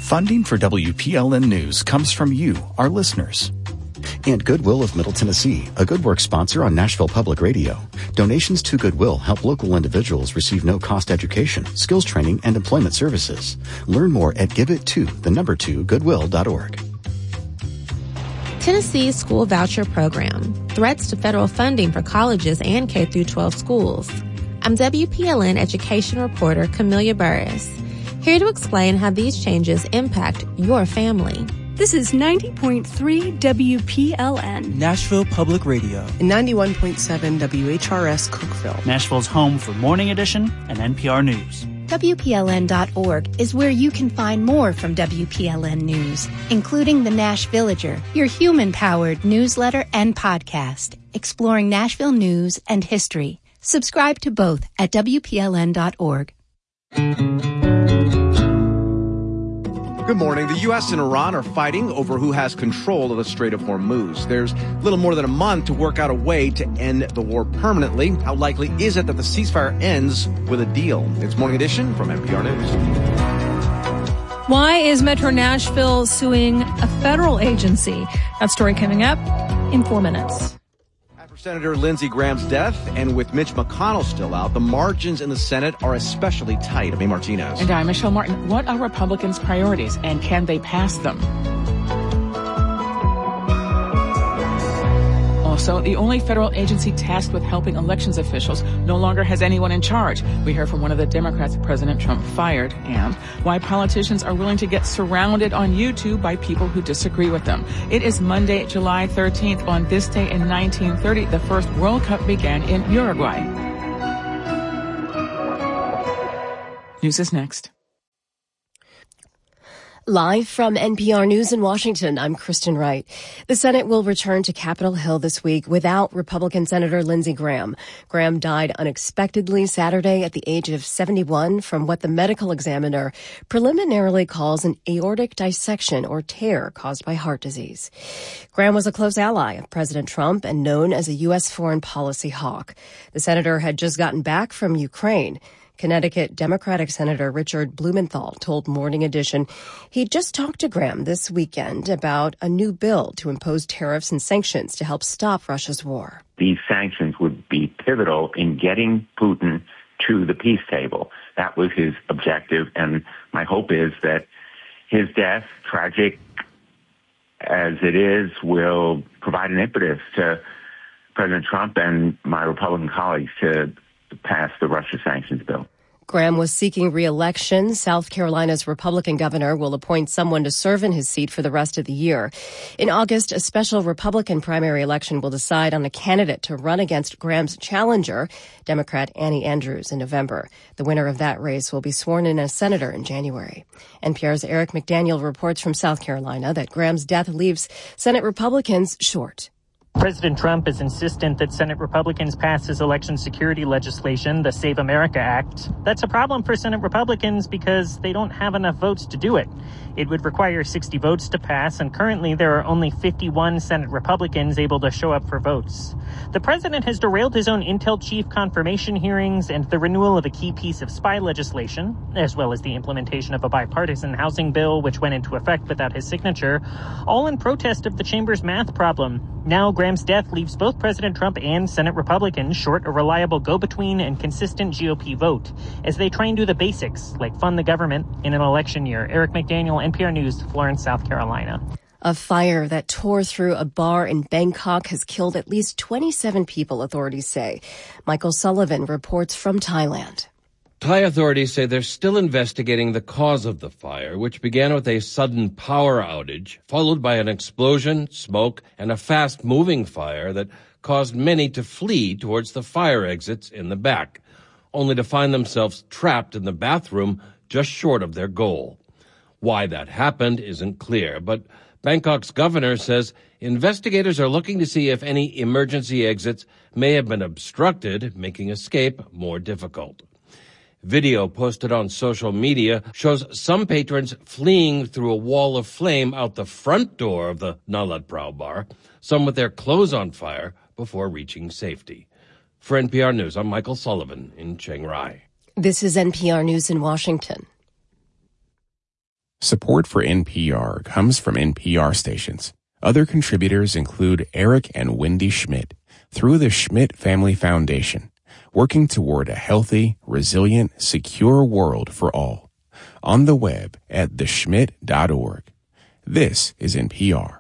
Funding for WPLN News comes from you, our listeners. And Goodwill of Middle Tennessee, a Good Work sponsor on Nashville Public Radio. Donations to Goodwill help local individuals receive no-cost education, skills training, and employment services. Learn more at giveit2goodwill.org. Tennessee's school voucher program, threats to federal funding for colleges and K-12 schools. I'm WPLN education reporter Camelia Burris, here to explain how these changes impact your family. This is 90.3 WPLN. Nashville Public Radio. And 91.7 WHRS Cookeville. Nashville's home for Morning Edition and NPR News. WPLN.org is where you can find more from WPLN News, including the Nash Villager, your human-powered newsletter and podcast, exploring Nashville news and history. Subscribe to both at WPLN.org. Good morning. The U.S. and Iran are fighting over who has control of the Strait of Hormuz. There's little more than a month to work out a way to end the war permanently. How likely is it that the ceasefire ends with a deal? It's Morning Edition from NPR News. Why is Metro Nashville suing a federal agency? That story coming up in 4 minutes. Senator Lindsey Graham's death, and with Mitch McConnell still out, the margins in the Senate are especially tight. Amy Martinez. And I'm Michelle Martin. What are Republicans' priorities, and can they pass them? Also, the only federal agency tasked with helping elections officials no longer has anyone in charge. We hear from one of the Democrats President Trump fired, and why politicians are willing to get surrounded on YouTube by people who disagree with them. It is Monday, July 13th. On this day in 1930, the first World Cup began in Uruguay. News is next. Live from NPR News in Washington, I'm Kristen Wright. The Senate will return to Capitol Hill this week without Republican Senator Lindsey Graham. Graham died unexpectedly Saturday at the age of 71 from what the medical examiner preliminarily calls an aortic dissection or tear caused by heart disease. Graham was a close ally of President Trump and known as a U.S. foreign policy hawk. The senator had just gotten back from Ukraine. Connecticut Democratic Senator Richard Blumenthal told Morning Edition he'd just talked to Graham this weekend about a new bill to impose tariffs and sanctions to help stop Russia's war. These sanctions would be pivotal in getting Putin to the peace table. That was his objective, and my hope is that his death, tragic as it is, will provide an impetus to President Trump and my Republican colleagues to pass the Russia sanctions bill. Graham was seeking re-election. South Carolina's Republican governor will appoint someone to serve in his seat for the rest of the year. In August, a special Republican primary election will decide on a candidate to run against Graham's challenger, Democrat Annie Andrews, in November. The winner of that race will be sworn in as senator in January. NPR's Eric McDaniel reports from South Carolina that Graham's death leaves Senate Republicans short. President Trump is insistent that Senate Republicans pass his election security legislation, the Save America Act. That's a problem for Senate Republicans because they don't have enough votes to do it. It would require 60 votes to pass, and currently there are only 51 Senate Republicans able to show up for votes. The president has derailed his own intel chief confirmation hearings and the renewal of a key piece of spy legislation, as well as the implementation of a bipartisan housing bill which went into effect without his signature, all in protest of the chamber's math problem. Now Graham's death leaves both President Trump and Senate Republicans short a reliable go-between and consistent GOP vote as they try and do the basics, like fund the government in an election year. Eric McDaniel, NPR News, Florence, South Carolina. A fire that tore through a bar in Bangkok has killed at least 27 people, authorities say. Michael Sullivan reports from Thailand. Thai authorities say they're still investigating the cause of the fire, which began with a sudden power outage, followed by an explosion, smoke, and a fast-moving fire that caused many to flee towards the fire exits in the back, only to find themselves trapped in the bathroom just short of their goal. Why that happened isn't clear, but Bangkok's governor says investigators are looking to see if any emergency exits may have been obstructed, making escape more difficult. Video posted on social media shows some patrons fleeing through a wall of flame out the front door of the Nalat Prao bar, some with their clothes on fire before reaching safety. For NPR News, I'm Michael Sullivan in Chiang Rai. This is NPR News in Washington. Support for NPR comes from NPR stations. Other contributors include Eric and Wendy Schmidt through the Schmidt Family Foundation, working toward a healthy, resilient, secure world for all. On the web at theschmidt.org. This is NPR.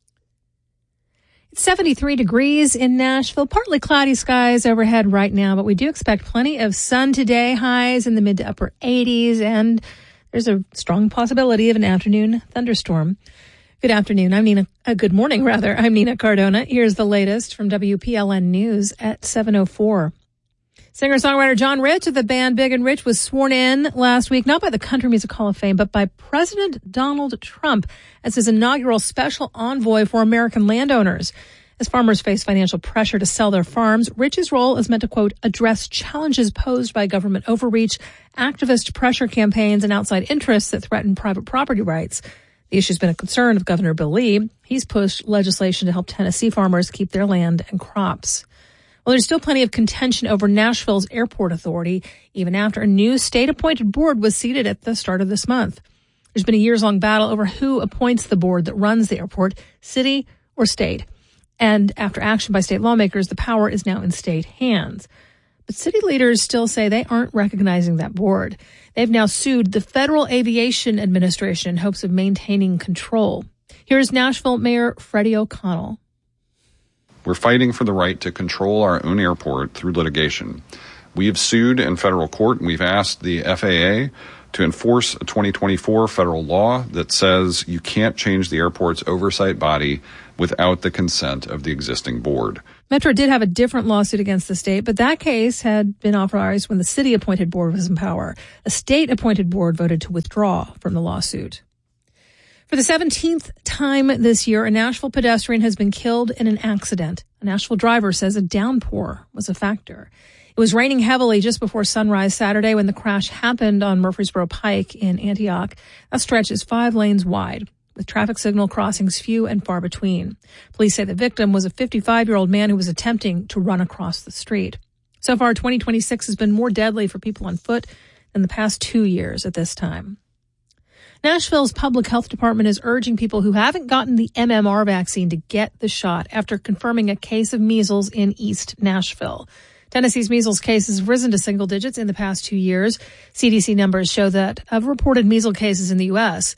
It's 73 degrees in Nashville, partly cloudy skies overhead right now, but we do expect plenty of sun today, highs in the mid to upper 80s, and there's a strong possibility of an afternoon thunderstorm. Good afternoon. Good morning, rather. I'm Nina Cardona. Here's the latest from WPLN News at 7:04. Singer-songwriter John Rich of the band Big and Rich was sworn in last week, not by the Country Music Hall of Fame, but by President Donald Trump as his inaugural special envoy for American landowners. As farmers face financial pressure to sell their farms, Rich's role is meant to, quote, address challenges posed by government overreach, activist pressure campaigns, and outside interests that threaten private property rights. The issue's been a concern of Governor Bill Lee. He's pushed legislation to help Tennessee farmers keep their land and crops. Well, there's still plenty of contention over Nashville's airport authority, even after a new state-appointed board was seated at the start of this month. There's been a years-long battle over who appoints the board that runs the airport, city or state. And after action by state lawmakers, the power is now in state hands. But city leaders still say they aren't recognizing that board. They've now sued the Federal Aviation Administration in hopes of maintaining control. Here's Nashville Mayor Freddie O'Connell. We're fighting for the right to control our own airport through litigation. We have sued in federal court, and we've asked the FAA to enforce a 2024 federal law that says you can't change the airport's oversight body without the consent of the existing board. Metro did have a different lawsuit against the state, but that case had been authorized when the city-appointed board was in power. A state-appointed board voted to withdraw from the lawsuit. For the 17th time this year, a Nashville pedestrian has been killed in an accident. A Nashville driver says a downpour was a factor. It was raining heavily just before sunrise Saturday when the crash happened on Murfreesboro Pike in Antioch. That stretch is 5 lanes wide, with traffic signal crossings few and far between. Police say the victim was a 55-year-old man who was attempting to run across the street. So far, 2026 has been more deadly for people on foot than the past 2 years at this time. Nashville's public health department is urging people who haven't gotten the MMR vaccine to get the shot after confirming a case of measles in East Nashville. Tennessee's measles cases have risen to single digits in the past 2 years. CDC numbers show that of reported measles cases in the U.S.,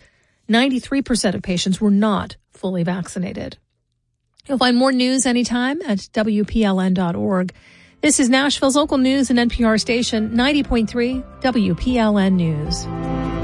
93% of patients were not fully vaccinated. You'll find more news anytime at WPLN.org. This is Nashville's local news and NPR station, 90.3 WPLN News.